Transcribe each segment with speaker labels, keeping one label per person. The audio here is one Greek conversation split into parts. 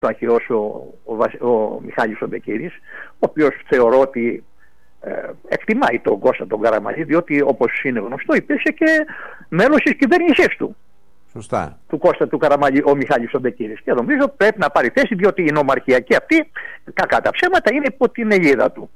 Speaker 1: το αρχαιός ο Μιχάλης ο Μπεκύρης, ο οποίος θεωρώ ότι εκτιμάει τον Κώστα τον Καραμαλή, διότι όπως είναι γνωστό υπήρξε και μέλος της κυβέρνησής του.
Speaker 2: Σωστά.
Speaker 1: Του Κώστα του Καραμαλή, ο Μιχάλης ο Μπεκύρης. Και νομίζω πρέπει να πάρει θέση, διότι η νομαρχιακή αυτή, κακά τα ψέματα, είναι υπό την αιγίδα του.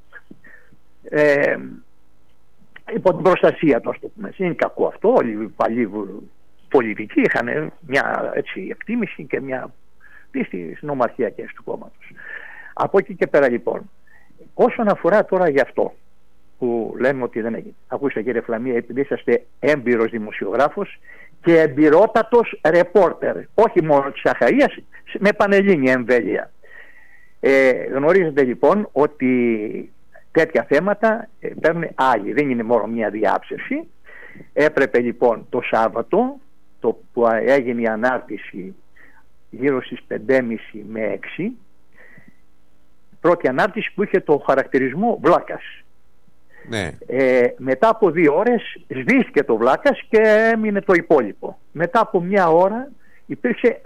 Speaker 1: Υπό την προστασία του, ας το πούμε. Είναι κακό αυτό. Όλοι οι παλιοί πολιτικοί είχαν μια έτσι, εκτίμηση και μια πίστη στις νομαρχιακές του κόμματος. Από εκεί και πέρα λοιπόν, όσον αφορά τώρα γι' αυτό που λέμε ότι δεν έγινε. Ακούστε κύριε Φλαμία, επειδή είσαστε έμπειρος δημοσιογράφος και εμπειρότατος ρεπόρτερ, όχι μόνο της Αχαΐας, με πανελλήνια εμβέλεια. Γνωρίζετε λοιπόν ότι τέτοια θέματα παίρνουν άλλοι, δεν είναι μόνο μια διάψευση. Έπρεπε λοιπόν το Σάββατο, το που έγινε η ανάρτηση γύρω στις 5.30 με 6, πρώτη ανάρτηση που είχε το χαρακτηρισμό βλάκας.
Speaker 2: Ναι.
Speaker 1: Μετά από 2 ώρες σβήστηκε το βλάκας και έμεινε το υπόλοιπο. Μετά από 1 ώρα υπήρξε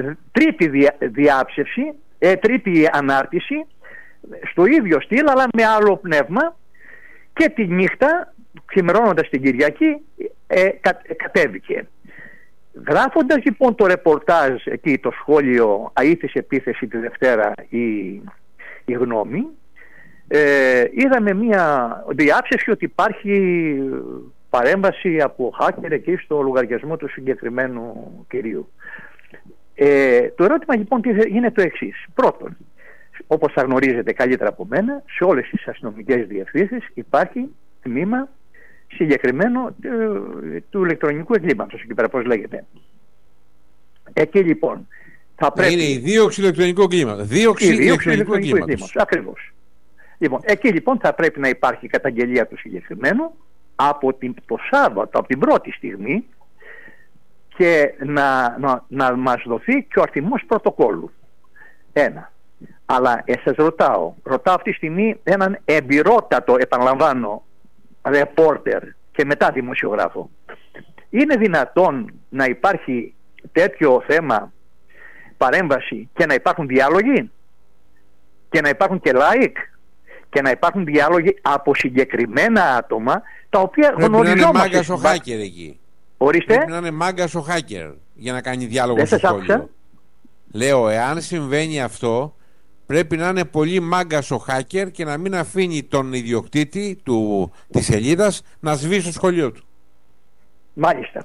Speaker 1: τρίτη ανάρτηση στο ίδιο στυλ αλλά με άλλο πνεύμα, και τη νύχτα, ξημερώνοντας την Κυριακή, κατέβηκε. Γράφοντας λοιπόν το ρεπορτάζ εκεί, το σχόλιο αήθης επίθεση τη Δευτέρα η γνώμη, είδαμε μια διάψευση ότι υπάρχει παρέμβαση από hacker εκεί στο λογαριασμό του συγκεκριμένου κυρίου. Το ερώτημα λοιπόν είναι το εξής. Πρώτον, όπως θα γνωρίζετε καλύτερα από μένα, σε όλες τις αστυνομικές διευθύνσεις υπάρχει τμήμα συγκεκριμένο του ηλεκτρονικού εγκλήματος, εκεί πέρα πώς λέγεται. Εκεί λοιπόν θα πρέπει...
Speaker 2: Είναι η δίωξη ηλεκτρονικού εγκλήματος. Δίωξη ηλεκτρονικού εγκλήματος.
Speaker 1: Ακριβώς. Λοιπόν, εκεί λοιπόν θα πρέπει να υπάρχει καταγγελία του συγκεκριμένου από το Σάββατο, από την πρώτη στιγμή, και να μας δοθεί και ο αριθμός πρωτοκόλλου. Ένα. Αλλά σας ρωτάω αυτή τη στιγμή έναν εμπειρότατο, επαναλαμβάνω, ρεπόρτερ και μετά δημοσιογράφο. Είναι δυνατόν να υπάρχει τέτοιο θέμα, παρέμβαση, και να υπάρχουν διάλογοι και να υπάρχουν και like και να υπάρχουν διάλογοι από συγκεκριμένα άτομα τα οποία γνωριζόμαστε?
Speaker 2: Πρέπει να είναι μάγκας ο hacker εκεί.
Speaker 1: Ορίστε.
Speaker 2: Πρέπει να είναι μάγκας ο hacker για να κάνει διάλογο στο σχόλιο.
Speaker 1: Άκουσα.
Speaker 2: Λέω, εάν συμβαίνει αυτό, πρέπει να είναι πολύ μάγκας ο hacker και να μην αφήνει τον ιδιοκτήτη της σελίδας να σβήσει το σχολείο του.
Speaker 1: Μάλιστα.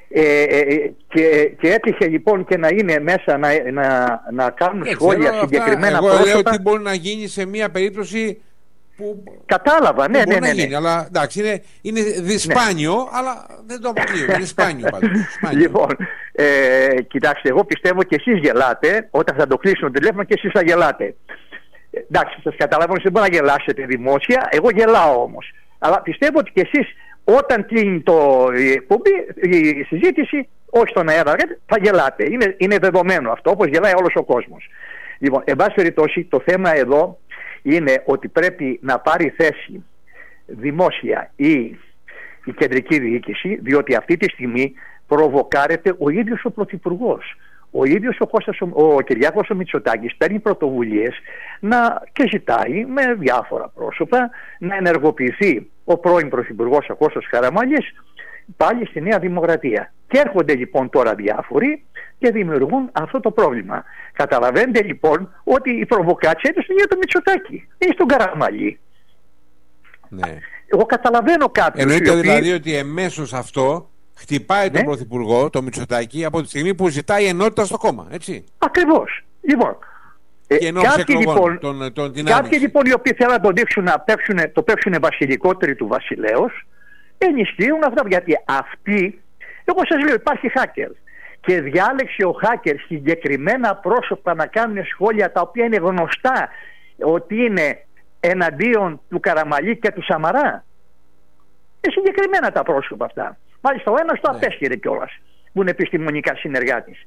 Speaker 1: Και έτυχε λοιπόν και να είναι μέσα να κάνουν σχόλια συγκεκριμένα πρόσωπα.
Speaker 2: Εγώ λέω ότι μπορεί να γίνει σε μια περίπτωση που...
Speaker 1: Κατάλαβα, ναι.
Speaker 2: Γίνει, αλλά εντάξει, είναι δυσπάνιο, αλλά δεν το αποκλείω. Είναι σπάνιο πάντως.
Speaker 1: Λοιπόν, κοιτάξτε, εγώ πιστεύω και εσείς γελάτε όταν θα το κλείσουν το τηλέφωνο, και εσείς θα γελάτε. Εντάξει, σας καταλαβαίνω, δεν μπορεί να γελάσετε δημόσια, εγώ γελάω όμως. Αλλά πιστεύω ότι και εσείς όταν κλείνει η συζήτηση, όχι στον αέρα, θα γελάτε. Είναι δεδομένο αυτό, όπως γελάει όλος ο κόσμος. Λοιπόν, εν πάση περιπτώσει, το θέμα εδώ είναι ότι πρέπει να πάρει θέση δημόσια η κεντρική διοίκηση, διότι αυτή τη στιγμή προβοκάρεται ο ίδιος ο Πρωθυπουργός. Ο ίδιος ο Κυριάκος ο Μητσοτάκης παίρνει πρωτοβουλίες και ζητάει με διάφορα πρόσωπα να ενεργοποιηθεί ο πρώην Πρωθυπουργός ο Κώστας Καραμαλής πάλι στη Νέα Δημοκρατία. Και έρχονται λοιπόν τώρα διάφοροι και δημιουργούν αυτό το πρόβλημα. Καταλαβαίνετε λοιπόν ότι η προβοκάτσια είναι στον ίδιο το Μητσοτάκη, είναι στον Καραμαλή.
Speaker 2: Ναι.
Speaker 1: Εγώ καταλαβαίνω κάποιους.
Speaker 2: Εννοείται δηλαδή ότι εμέσως αυτό χτυπάει τον Πρωθυπουργό, τον Μητσοτάκη, από τη στιγμή που ζητάει ενότητα στο κόμμα, έτσι.
Speaker 1: Ακριβώς. Λοιπόν, κάποιοι λοιπόν οι οποίοι θέλουν να τον δείξουν το παίξουν βασιλικότεροι του βασιλέως, ενισχύουν αυτά, γιατί αυτοί, εγώ σας λέω, υπάρχει hacker και διάλεξε ο hacker συγκεκριμένα πρόσωπα να κάνουν σχόλια τα οποία είναι γνωστά ότι είναι εναντίον του Καραμαλή και του Σαμαρά. Συγκεκριμένα τα πρόσωπα αυτά. Μάλιστα ο ένας το απέσχερε κιόλας, που είναι επιστημονικά συνεργάτης.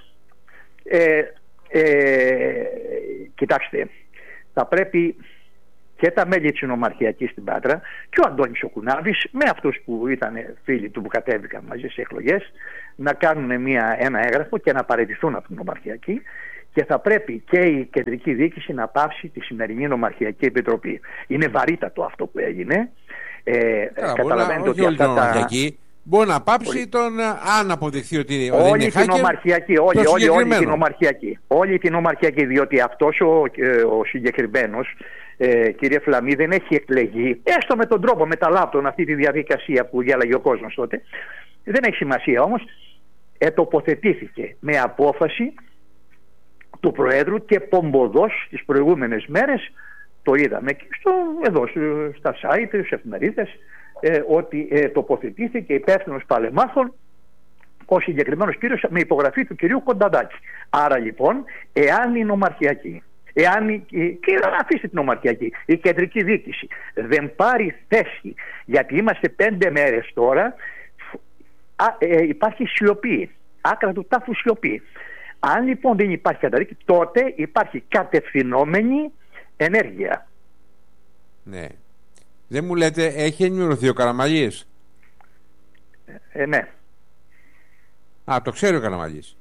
Speaker 1: Κοιτάξτε, θα πρέπει και τα μέλη της νομαρχιακής στην Πάτρα και ο Αντώνης ο Κουνάβης, με αυτούς που ήταν φίλοι του που κατέβηκαν μαζί σε εκλογές, να κάνουν ένα έγγραφο και να παραιτηθούν από την νομαρχιακή και θα πρέπει και η κεντρική διοίκηση να πάυσει τη σημερινή νομαρχιακή επιτροπή. Είναι βαρύτατο αυτό που έγινε. Καταλαβαίνετε ότι αυτά τα...
Speaker 2: Μπορεί να πάψει αν αποδειχθεί ότι είναι
Speaker 1: όλη την ομαρχιακή, όλη την ομαρχιακή, διότι αυτός ο συγκεκριμένος, κύριε Φλαμή, δεν έχει εκλεγεί, έστω με τον τρόπο, με τα λάπτων, αυτή τη διαδικασία που γέλαγε ο κόσμος τότε, δεν έχει σημασία όμως, τοποθετήθηκε με απόφαση του Προέδρου και πομποδός τις προηγούμενες μέρες, το είδαμε εδώ στα site, στις εφημερίδες, ότι τοποθετήθηκε υπεύθυνος παλεμάχων ο συγκεκριμένος κύριος με υπογραφή του κυρίου Κονταντάκη. Άρα λοιπόν, εάν η νομαρχιακή, και αφήστε την νομαρχιακή, η κεντρική διοίκηση δεν πάρει θέση, γιατί είμαστε 5 μέρες τώρα, υπάρχει σιωπή, άκρα του τάφου σιωπή. Αν λοιπόν δεν υπάρχει καταδίκη, τότε υπάρχει κατευθυνόμενη ενέργεια.
Speaker 2: Ναι. Δεν μου λέτε, έχει ενημερωθεί ο Καραμαλής?
Speaker 1: Ναι.
Speaker 2: Το ξέρει ο Καραμαλής.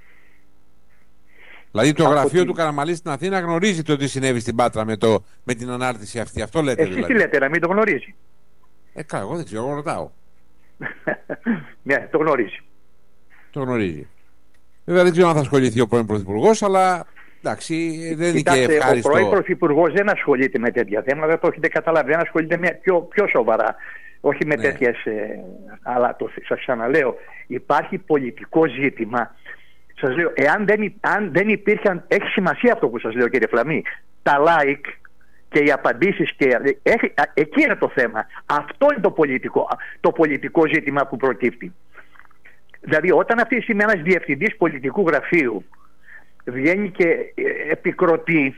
Speaker 2: Δηλαδή το γραφείο του Καραμαλή στην Αθήνα γνωρίζει το τι συνέβη στην Πάτρα με την ανάρτηση αυτή. Αυτό λέτε?
Speaker 1: Εσείς δηλαδή τι λέτε, να μην το γνωρίζει?
Speaker 2: Καλά, εγώ δεν ξέρω, εγώ ρωτάω.
Speaker 1: Ναι, το γνωρίζει.
Speaker 2: Το γνωρίζει. Βέβαια δεν ξέρω αν θα ασχοληθεί ο πρώην Πρωθυπουργός, αλλά εντάξει, δεν είναι και ευχάριστο.
Speaker 1: Ο πρώην Πρωθυπουργός δεν ασχολείται με τέτοια θέματα, το έχετε καταλάβει. Δεν ασχολείται με πιο σοβαρά. Όχι με τέτοιες. Αλλά σας ξαναλέω, υπάρχει πολιτικό ζήτημα. Σας λέω, αν δεν υπήρχαν. Έχει σημασία αυτό που σας λέω, κύριε Φλαμή. Τα like και οι απαντήσεις. Εκεί είναι το θέμα. Αυτό είναι το πολιτικό ζήτημα που προκύπτει. Δηλαδή, όταν αυτή τη στιγμή ένας διευθυντής πολιτικού γραφείου βγαίνει και επικροτεί,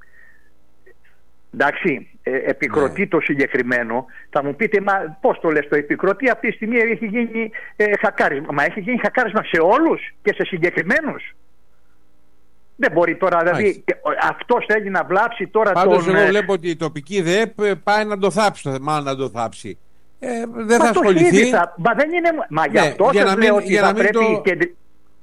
Speaker 1: εντάξει, επικροτεί το συγκεκριμένο, θα μου πείτε, μα πώς το λες, το επικροτεί? Αυτή τη στιγμή έχει γίνει χακάρισμα. Μα έχει γίνει χακάρισμα σε όλους και σε συγκεκριμένους. Δεν μπορεί τώρα, δηλαδή, αυτός θέλει να βλάψει τώρα
Speaker 2: Πάντως εγώ βλέπω ότι η τοπική ΔΕΠ πάει να το θάψει, μάλλον να το θάψει. Δεν θα ασχοληθεί.
Speaker 1: Μα δεν είναι. Μα γι' αυτό σας λέω ότι θα πρέπει.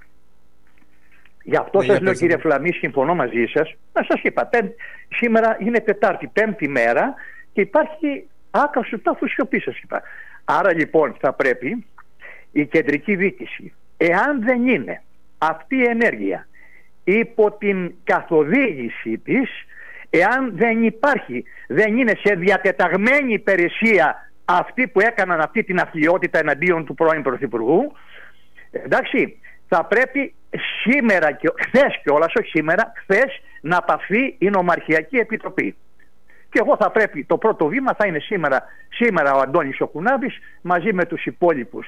Speaker 1: Γι' αυτό σας λέω, κύριε Φλαμή, συμφωνώ μαζί σας. Να σας είπα, σήμερα είναι Τετάρτη, 5η μέρα και υπάρχει άκρα σου τάφου σιωπή, σας είπα. Άρα λοιπόν θα πρέπει η κεντρική διοίκηση, εάν δεν είναι αυτή η ενέργεια υπό την καθοδήγηση της, εάν δεν υπάρχει, δεν είναι σε διατεταγμένη υπηρεσία αυτοί που έκαναν αυτή την αθλιότητα εναντίον του πρώην Πρωθυπουργού, εντάξει, θα πρέπει σήμερα και χθες κιόλας, όχι σήμερα, χθες να παυθεί η Νομαρχιακή Επιτροπή. Και εγώ θα πρέπει, το πρώτο βήμα θα είναι σήμερα ο Αντώνης ο Κουνάβης μαζί με τους υπόλοιπους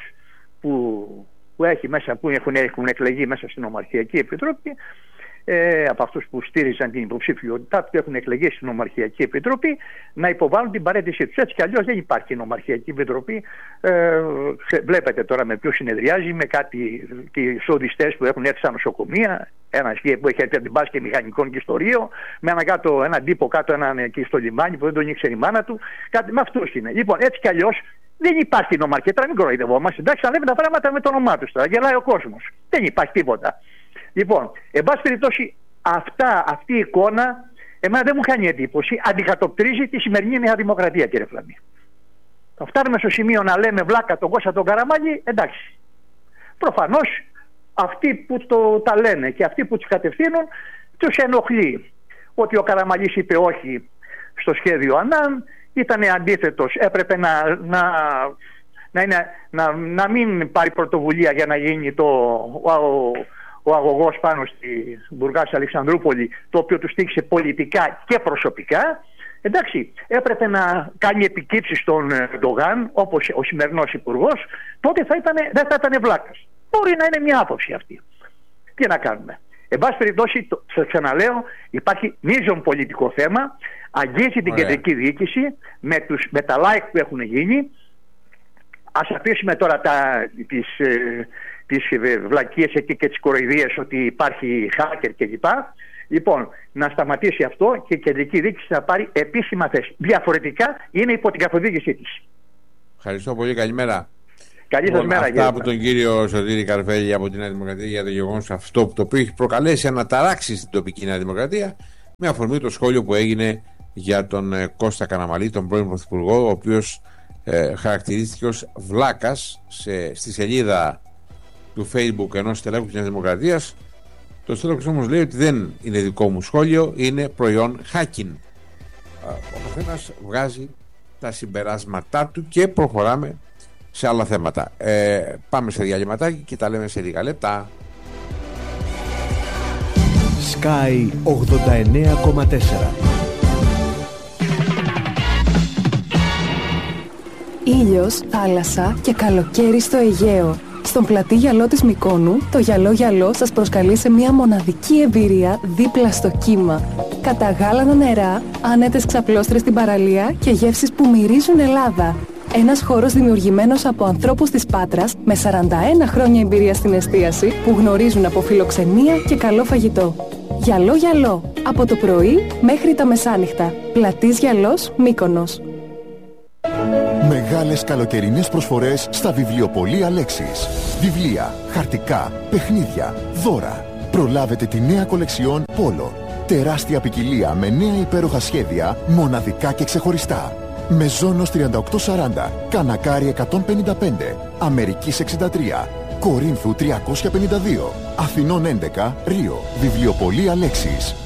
Speaker 1: που έχουν εκλεγεί μέσα στην Νομαρχιακή Επιτροπή, από αυτούς που στήριζαν την υποψηφιότητά του, έχουν εκλεγεί στην Νομαρχιακή Επιτροπή, να υποβάλουν την παρέτησή τους. Έτσι κι αλλιώς δεν υπάρχει Νομαρχιακή Επιτροπή. Βλέπετε τώρα με ποιους συνεδριάζει, με κάτι σοδιστές που έχουν έρθει στα νοσοκομεία, ένας που έχει έρθει την μπάσκετ μηχανικών και ιστορίο, με έναν τύπο κάτω, έναν εκεί στο λιμάνι που δεν τον ήξερε η μάνα του. Κάτι με αυτούς είναι. Λοιπόν, έτσι κι αλλιώς δεν υπάρχει Νομαρχία. Τώρα μην κοροϊδευόμαστε. Εντάξει, θα λέμε τα πράγματα με το όνομά τους τώρα. Γελάει ο κόσμος. Δεν υπάρχει τίποτα. Λοιπόν, εν πάση περιπτώσει, αυτή η εικόνα εμένα δεν μου κάνει εντύπωση. Αντικατοπτρίζει τη σημερινή Νέα Δημοκρατία, κύριε Φλαμή. Θα φτάνουμε στο σημείο να λέμε βλάκα τον Κώστα τον Καραμαλή, εντάξει. Προφανώς αυτοί που τα λένε και αυτοί που τους κατευθύνουν τους ενοχλεί. Ότι ο Καραμαλής είπε όχι στο σχέδιο Ανάν, ήταν αντίθετος, έπρεπε να μην πάρει πρωτοβουλία για να γίνει ο αγωγός πάνω στη Μπουργάς Αλεξανδρούπολη, το οποίο του στήχησε πολιτικά και προσωπικά. Εντάξει, έπρεπε να κάνει επικύψεις στον Ερντογάν, όπως ο σημερινός υπουργός, τότε δεν θα ήταν βλάκας. Μπορεί να είναι μια άποψη αυτή. Τι να κάνουμε. Εν πάση περιπτώσει, σας ξαναλέω, υπάρχει μείζον πολιτικό θέμα, αγγίζει την κεντρική διοίκηση με τα like που έχουν γίνει. Ας αφήσουμε τώρα τις βλακίες εκεί και τις κοροϊδίες ότι υπάρχει hacker κλπ. Λοιπόν, να σταματήσει αυτό και η κεντρική διοίκηση θα πάρει επίσημα θέση. Διαφορετικά είναι υπό την καθοδήγησή της.
Speaker 2: Ευχαριστώ πολύ. Καλημέρα.
Speaker 1: Καλή σας μέρα,
Speaker 2: αυτά από τον κύριο Σωτήρη Καρφέλη από τη Νέα Δημοκρατία για το γεγονός αυτό το οποίο έχει προκαλέσει αναταράξει στην τοπική Νέα Δημοκρατία, με αφορμή το σχόλιο που έγινε για τον Κώστα Καραμανλή, τον πρώην Πρωθυπουργό, ο οποίος χαρακτηρίστηκε ως βλάκας στη σελίδα του Facebook ενός στελέχου της Νέας Δημοκρατίας. Το στέλεχος όμως λέει ότι δεν είναι δικό μου σχόλιο, είναι προϊόν hacking. Ο καθένας βγάζει τα συμπεράσματά του και προχωράμε σε άλλα θέματα. Πάμε σε διαλυματάκι και τα λέμε σε λίγα λεπτά.
Speaker 3: Sky 89,4.
Speaker 4: Ήλιος, θάλασσα και καλοκαίρι στο Αιγαίο. Στον πλατή γυαλό της Μυκόνου, το γυαλό σας προσκαλεί σε μια μοναδική εμπειρία δίπλα στο κύμα. Καταγάλανα νερά, άνετες ξαπλώστρες στην παραλία και γεύσεις που μυρίζουν Ελλάδα. Ένας χώρος δημιουργημένος από ανθρώπους της Πάτρας με 41 χρόνια εμπειρία στην εστίαση που γνωρίζουν από φιλοξενία και καλό φαγητό. Γυαλό, από το πρωί μέχρι τα μεσάνυχτα. Πλατής Γυαλός, Μύκονος.
Speaker 5: Μεγάλες καλοκαιρινές προσφορές στα βιβλιοπωλεία Λέξης. Βιβλία, χαρτικά, παιχνίδια, δώρα. Προλάβετε τη νέα κολεξιόν Πόλο. Τεράστια ποικιλία με νέα υπέροχα σχέδια, μοναδικά και ξεχωριστά. Μεζόνος 3840, Κανακάρι 155, Αμερικής 63, Κορίνθου 352, Αθηνών 11, Ρίο. Βιβλιοπωλεία Λέξης.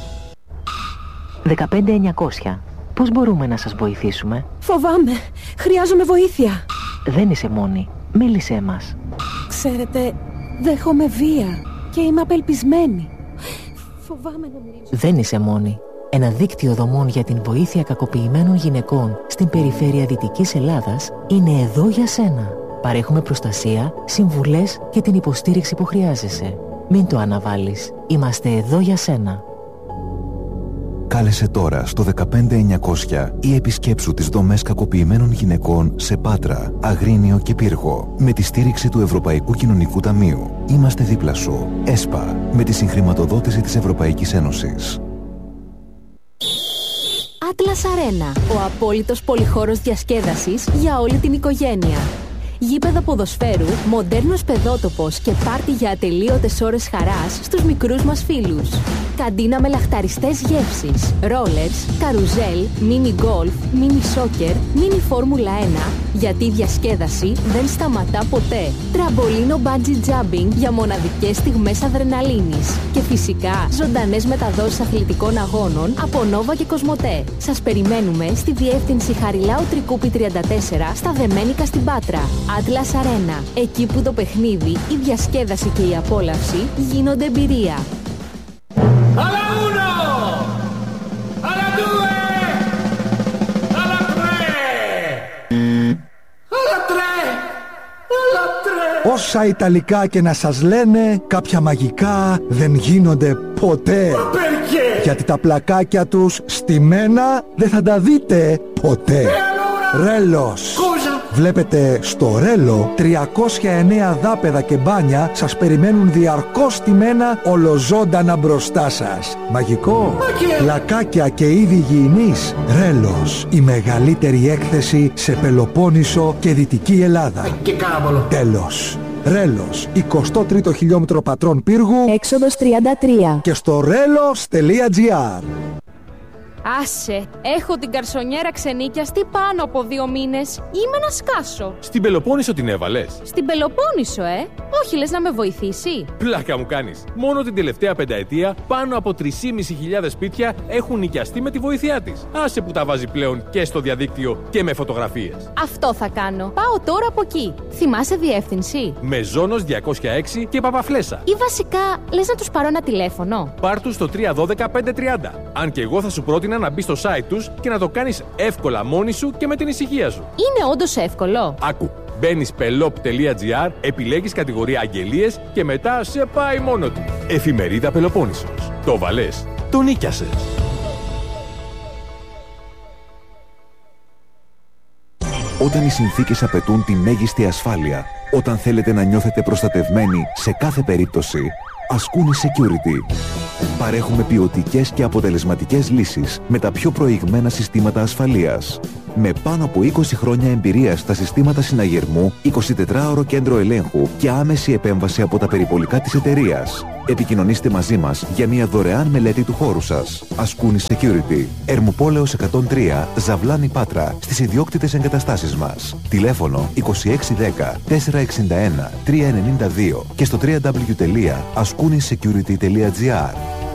Speaker 6: 15900. Πώς μπορούμε να σας βοηθήσουμε?
Speaker 7: Φοβάμαι. Χρειάζομαι βοήθεια.
Speaker 6: Δεν είσαι μόνη. Μίλησέ μας.
Speaker 7: Ξέρετε, δέχομαι βία και είμαι απελπισμένη. Φοβάμαι να μιλήσω.
Speaker 6: Δεν είσαι μόνη. Ένα δίκτυο δομών για την βοήθεια κακοποιημένων γυναικών στην περιφέρεια Δυτικής Ελλάδας είναι εδώ για σένα. Παρέχουμε προστασία, συμβουλές και την υποστήριξη που χρειάζεσαι. Μην το αναβάλεις. Είμαστε εδώ για σένα.
Speaker 8: Κάλεσε τώρα στο 15900 ή επισκέψου τις δομές κακοποιημένων γυναικών σε Πάτρα, Αγρίνιο και Πύργο με τη στήριξη του Ευρωπαϊκού Κοινωνικού Ταμείου. Είμαστε δίπλα σου. ΕΣΠΑ, με τη συγχρηματοδότηση της Ευρωπαϊκής Ένωσης.
Speaker 9: Atlas Arena, ο απόλυτος πολυχώρος διασκέδασης για όλη την οικογένεια. Γήπεδα ποδοσφαίρου, μοντέρνος παιδότοπος και πάρτι για ατελείωτες ώρες χαράς στους μικρούς μας φίλους. Καντίνα με λαχταριστές γεύσεις, ρόλερς, καρουζέλ, μίνι γκολφ, μίνι σόκερ, μίνι φόρμουλα 1, γιατί η διασκέδαση δεν σταματά ποτέ. Τραμπολίνο bungee jumping για μοναδικές στιγμές αδρεναλίνης. Και φυσικά ζωντανές μεταδόσεις αθλητικών αγώνων από Νόβα και Κοσμοτέ. Σας περιμένουμε στη διεύθυνση Χαριλάου Τρικούπη 34 στα Δεμένικα στην Πάτρα. Atlas Arena, εκεί που το παιχνίδι, η διασκέδαση και η απόλαυση γίνονται εμπειρία.
Speaker 10: Alla uno! Alla due! Alla tre! Alla tre! Alla tre!
Speaker 3: Όσα Ιταλικά και να σας λένε, κάποια μαγικά δεν γίνονται ποτέ. Γιατί τα πλακάκια τους στημένα δεν θα τα δείτε ποτέ. Ρέλος. Βλέπετε, στο Ρέλο 309 δάπεδα και μπάνια σας περιμένουν διαρκώς στημένα ολοζώντανα μπροστά σας. Μαγικό, πλακάκια και είδη υγιεινής. Ρέλος, η μεγαλύτερη έκθεση σε Πελοπόννησο και Δυτική Ελλάδα. Τέλος. Ρέλος, 23ο χιλιόμετρο Πατρών Πύργου,
Speaker 4: έξοδος 33.
Speaker 3: και στο relos.gr.
Speaker 11: Άσε, έχω την καρσονιέρα ξενίκιαστη πάνω από 2 μήνες. Είμαι να σκάσω.
Speaker 12: Στην Πελοπόννησο την έβαλες?
Speaker 11: Στην Πελοπόννησο, όχι, λες να με βοηθήσει?
Speaker 12: Πλάκα μου κάνεις. Μόνο την τελευταία πενταετία πάνω από 3.500 σπίτια έχουν νοικιαστεί με τη βοήθειά της. Άσε που τα βάζει πλέον και στο διαδίκτυο και με φωτογραφίες.
Speaker 11: Αυτό θα κάνω. Πάω τώρα από εκεί. Θυμάσαι διεύθυνση?
Speaker 12: Μεζόνος 206 και Παπαφλέσσα.
Speaker 11: Ή βασικά, λες να τους πάρω ένα τηλέφωνο?
Speaker 12: Πάρ' τους στο 312-530. Αν και εγώ θα σου πρότεινα να μπεις στο site τους και να το κάνεις εύκολα μόνη σου και με την ησυχία σου.
Speaker 11: Είναι όντως εύκολο?
Speaker 12: Άκου. Μπαίνεις pelop.gr, επιλέγεις κατηγορία αγγελίες και μετά σε πάει μόνο του. Εφημερίδα Πελοπόννησος. Το βαλές. Το νίκιασες.
Speaker 8: Όταν οι συνθήκες απαιτούν τη μέγιστη ασφάλεια, όταν θέλετε να νιώθετε προστατευμένοι σε κάθε περίπτωση, Ascuni Security. Παρέχουμε ποιοτικές και αποτελεσματικές λύσεις με τα πιο προηγμένα συστήματα ασφαλείας. Με πάνω από 20 χρόνια εμπειρία στα συστήματα συναγερμού, 24ωρο κέντρο ελέγχου και άμεση επέμβαση από τα περιπολικά της εταιρείας. Επικοινωνήστε μαζί μας για μια δωρεάν μελέτη του χώρου σας. Ασκούνη Security. Ερμοπόλεως 103, Ζαβλάνη Πάτρα, στις ιδιόκτητες εγκαταστάσεις μας. Τηλέφωνο 2610 461 392 και στο www.askounisecurity.gr.